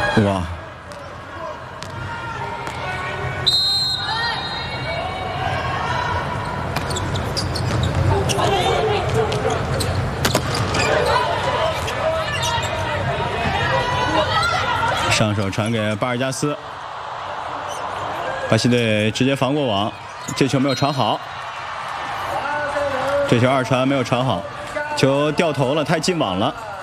哇！上手传给巴尔加斯，巴西队直接防过网，这球没有传好，这球二传没有传好，球掉头了，太进网了。